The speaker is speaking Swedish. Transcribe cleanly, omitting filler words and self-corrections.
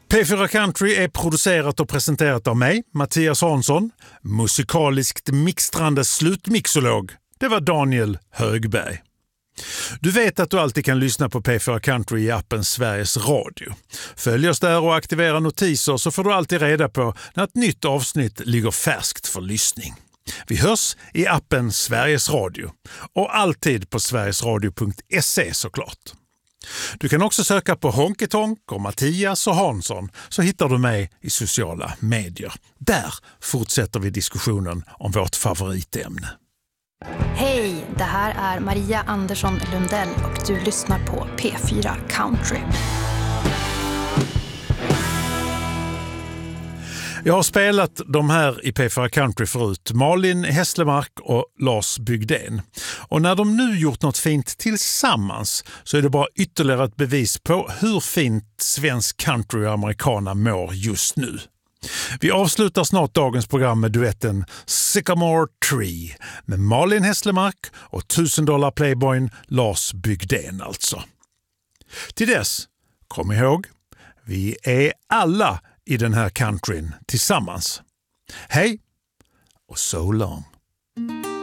P4 Country är producerat och presenterat av mig, Mattias Hansson. Musikaliskt mixtrande slutmixolog, det var Daniel Högberg. Du vet att du alltid kan lyssna på P4 Country i appen Sveriges Radio. Följ oss där och aktivera notiser så får du alltid reda på när ett nytt avsnitt ligger färskt för lyssning. Vi hörs i appen Sveriges Radio och alltid på sverigesradio.se såklart. Du kan också söka på Honky Tonk och Mattias och Hansson så hittar du mig i sociala medier. Där fortsätter vi diskussionen om vårt favoritämne. Hej, det här är Maria Andersson Lundell och du lyssnar på P4 Country. Jag har spelat de här i P4 Country förut, Malin Hässlemark och Lars Bygden. Och när de nu gjort något fint tillsammans så är det bara ytterligare ett bevis på hur fint svensk country och americana mår just nu. Vi avslutar snart dagens program med duetten Sycamore Tree med Malin Hässlemark och $1000 Playboyn Lars Bygden alltså. Till dess, kom ihåg, vi är alla i den här countryn tillsammans. Hej och so long.